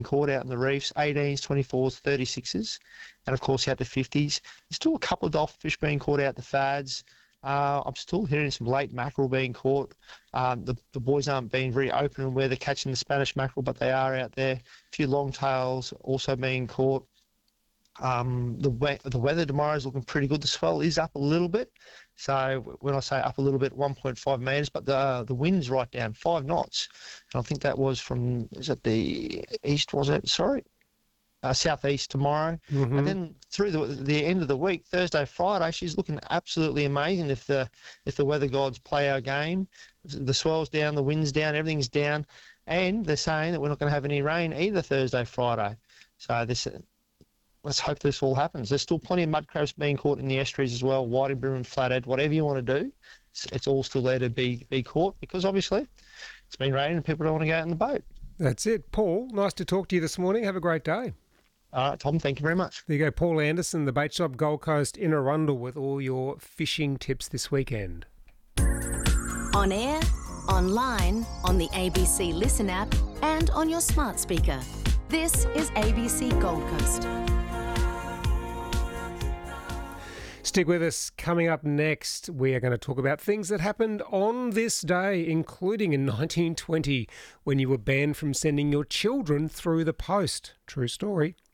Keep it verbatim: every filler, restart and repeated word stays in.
caught out in the reefs, eighteens, twenty-fours, thirty-sixes, and of course out to fifties. There's still a couple of dolphin fish being caught out the fads. Uh, I'm still hearing some late mackerel being caught. Um, the, the boys aren't being very open in where they're catching the Spanish mackerel, but they are out there. A few longtails also being caught. Um, the we- the weather tomorrow is looking pretty good. The swell is up a little bit. So when I say up a little bit, one point five metres, but the the wind's right down, five knots. And I think that was from, is it the east, was it? Sorry. Uh, southeast tomorrow. Mm-hmm. And then through the the end of the week, Thursday, Friday, she's looking absolutely amazing if the if the weather gods play our game. The swell's down, the wind's down, everything's down. And they're saying that we're not going to have any rain either Thursday, Friday. So this... Let's hope this all happens. There's still plenty of mud crabs being caught in the estuaries as well, whiting bream and flathead, whatever you want to do, it's, it's all still there to be, be caught because obviously it's been raining and people don't want to go out in the boat. That's it. Paul, nice to talk to you this morning. Have a great day. All right, Tom, thank you very much. There you go, Paul Anderson, the Bait Shop Gold Coast in Arundel with all your fishing tips this weekend. On air, online, on the A B C Listen app and on your smart speaker. This is A B C Gold Coast. Stick with us. Coming up next, we are going to talk about things that happened on this day, including in nineteen twenty, when you were banned from sending your children through the post. True story.